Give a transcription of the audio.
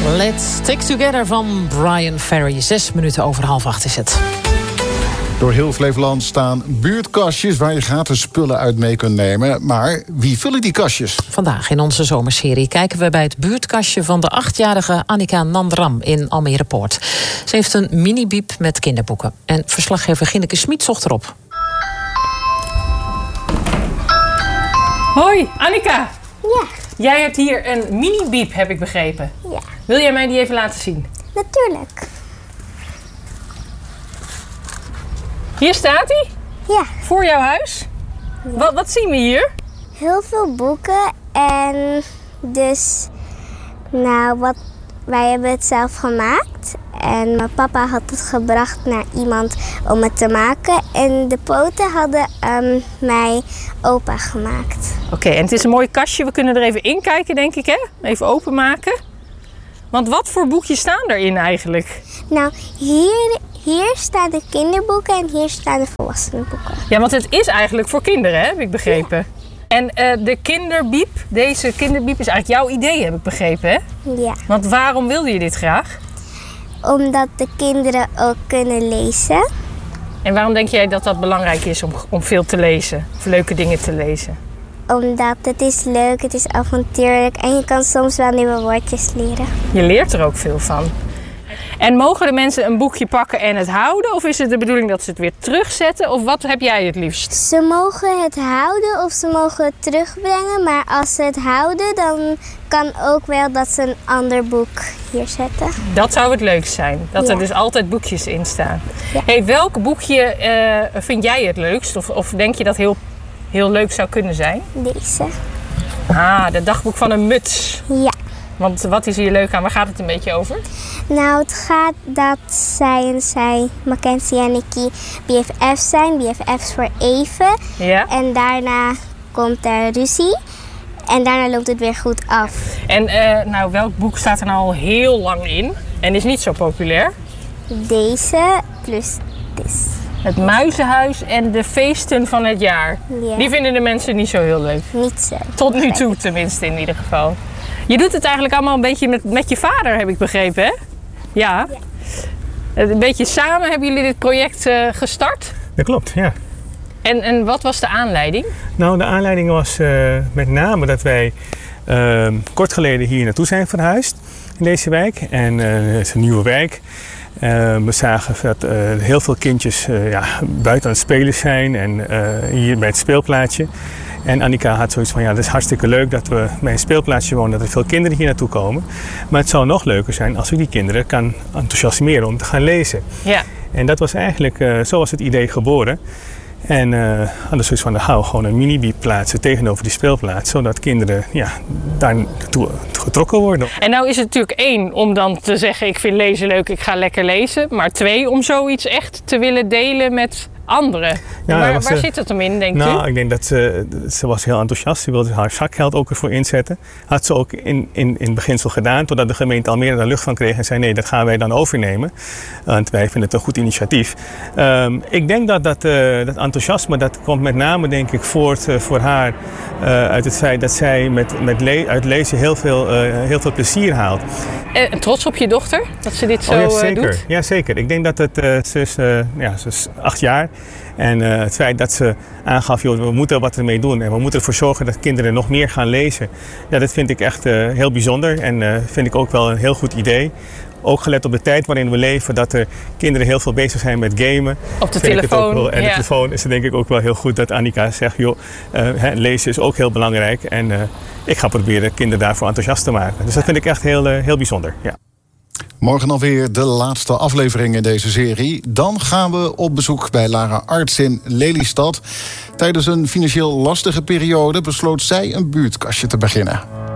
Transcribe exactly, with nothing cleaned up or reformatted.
Let's Stick Together van Brian Ferry. Zes minuten over half acht is het. Door heel Flevoland staan buurtkastjes waar je gratis spullen uit mee kunt nemen. Maar wie vullen die kastjes? Vandaag in onze zomerserie kijken we bij het buurtkastje van de achtjarige Annika Nandram in Almere Poort. Ze heeft een mini-biep met kinderboeken. En verslaggever Ginneke Smit zocht erop. Hoi, Annika. Ja. Jij hebt hier een mini-biep, heb ik begrepen. Ja. Wil jij mij die even laten zien? Natuurlijk. Hier staat hij? Ja. Voor jouw huis? Ja. Wat, wat zien we hier? Heel veel boeken en dus, nou, wat, wij hebben het zelf gemaakt. En mijn papa had het gebracht naar iemand om het te maken. En de poten hadden um, mij opa gemaakt. Oké, okay, en het is een mooi kastje. We kunnen er even in kijken, denk ik, hè? Even openmaken. Want wat voor boekjes staan erin eigenlijk? Nou, hier, hier staan de kinderboeken en hier staan de volwassenenboeken. Ja, want het is eigenlijk voor kinderen, hè? Heb ik begrepen. Ja. En uh, de kinderbiep, deze kinderbiep is eigenlijk jouw idee, heb ik begrepen, hè? Ja. Want waarom wilde je dit graag? Omdat de kinderen ook kunnen lezen. En waarom denk jij dat dat belangrijk is om, om veel te lezen? Of leuke dingen te lezen? Omdat het is leuk, het is avontuurlijk en je kan soms wel nieuwe woordjes leren. Je leert er ook veel van. En mogen de mensen een boekje pakken en het houden? Of is het de bedoeling dat ze het weer terugzetten? Of wat heb jij het liefst? Ze mogen het houden of ze mogen het terugbrengen. Maar als ze het houden, dan kan ook wel dat ze een ander boek hier zetten. Dat zou het leukst zijn. Dat ja. er dus altijd boekjes in staan. Ja. Hey, welk boekje uh, vind jij het leukst? Of, of denk je dat heel, heel leuk zou kunnen zijn? Deze. Ah, het dagboek van een muts. Ja. Want wat is hier leuk aan? Waar gaat het een beetje over? Nou, het gaat dat zij en zij, Mackenzie en Nicky, B F F's zijn. B F F's voor even. Ja. En daarna komt er ruzie. En daarna loopt het weer goed af. En uh, nou, welk boek staat er nou al heel lang in en is niet zo populair? Deze plus dit. Het Muizenhuis en de feesten van het jaar. Ja. Die vinden de mensen niet zo heel leuk. Niet zo. Tot nu toe tenminste in ieder geval. Je doet het eigenlijk allemaal een beetje met, met je vader, heb ik begrepen, hè? Ja. ja. Een beetje samen hebben jullie dit project uh, gestart? Dat klopt, ja. En, en wat was de aanleiding? Nou, de aanleiding was uh, met name dat wij uh, kort geleden hier naartoe zijn verhuisd in deze wijk. En uh, het is een nieuwe wijk. Uh, we zagen dat uh, heel veel kindjes uh, ja, buiten aan het spelen zijn en uh, hier bij het speelplaatsje. En Annika had zoiets van, ja, het is hartstikke leuk dat we bij een speelplaatsje wonen, dat er veel kinderen hier naartoe komen. Maar het zou nog leuker zijn als we die kinderen kan enthousiasmeren om te gaan lezen. Ja. En dat was eigenlijk, uh, zo was het idee geboren. En uh, hadden zoiets van, hou gewoon een mini-biep plaatsen tegenover die speelplaats, zodat kinderen ja, daar naartoe getrokken worden. En nou is het natuurlijk één om dan te zeggen, ik vind lezen leuk, ik ga lekker lezen. Maar twee, om zoiets echt te willen delen met anderen. Ja, waar waar uh, zit het hem in, denk nou, u? Nou, ik denk dat ze, ze was heel enthousiast. Ze wilde haar zakgeld ook ervoor inzetten. Had ze ook in, in, in beginsel gedaan, totdat de gemeente Almere daar lucht van kreeg en zei nee, dat gaan wij dan overnemen. Want wij vinden het een goed initiatief. Um, ik denk dat dat, uh, dat enthousiasme, dat komt met name denk ik voort uh, voor haar uh, uit het feit dat zij met, met le- uit lezen heel veel, uh, heel veel plezier haalt. En trots op je dochter, dat ze dit zo oh, ja, zeker. doet? Ja, zeker. Ik denk dat het, uh, ze, is, uh, ja, ze is acht jaar. En uh, het feit dat ze aangaf, joh, we moeten wat ermee doen. En we moeten ervoor zorgen dat kinderen nog meer gaan lezen. Ja, dat vind ik echt uh, heel bijzonder. En uh, vind ik ook wel een heel goed idee. Ook gelet op de tijd waarin we leven, dat er kinderen heel veel bezig zijn met gamen. Op de telefoon. Wel, en ja. de telefoon is het denk ik ook wel heel goed dat Annika zegt, joh, uh, hè, lezen is ook heel belangrijk. En uh, ik ga proberen kinderen daarvoor enthousiast te maken. Dus dat vind ik echt heel, uh, heel bijzonder. Ja. Morgen alweer de laatste aflevering in deze serie. Dan gaan we op bezoek bij Lara Arts in Lelystad. Tijdens een financieel lastige periode besloot zij een buurtkastje te beginnen.